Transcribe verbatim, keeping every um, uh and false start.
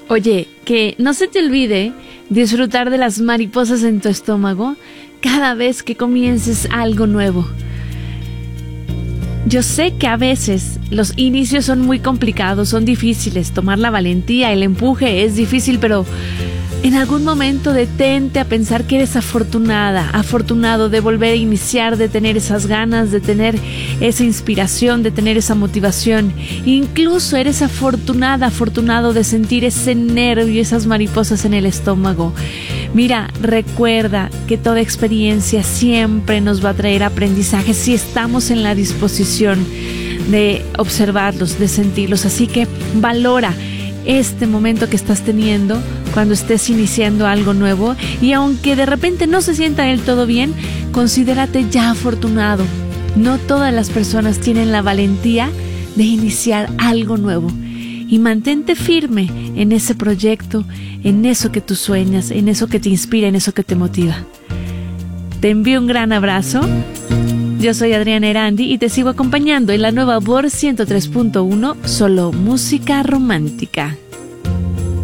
Oye, que no se te olvide disfrutar de las mariposas en tu estómago cada vez que comiences algo nuevo. Yo sé que a veces los inicios son muy complicados, son difíciles, tomar la valentía, el empuje es difícil, pero en algún momento detente a pensar que eres afortunada, afortunado de volver a iniciar, de tener esas ganas, de tener esa inspiración, de tener esa motivación. Incluso eres afortunada, afortunado de sentir ese nervio, esas mariposas en el estómago. Mira, recuerda que toda experiencia siempre nos va a traer aprendizaje si estamos en la disposición de observarlos, de sentirlos. Así que valora este momento que estás teniendo cuando estés iniciando algo nuevo, y aunque de repente no se sienta del todo bien, considérate ya afortunado. No todas las personas tienen la valentía de iniciar algo nuevo, y mantente firme en ese proyecto, en eso que tú sueñas, en eso que te inspira, en eso que te motiva. Te envío un gran abrazo. Yo soy Adriana Erandi y te sigo acompañando en la nueva V O R ciento tres punto uno, solo música romántica.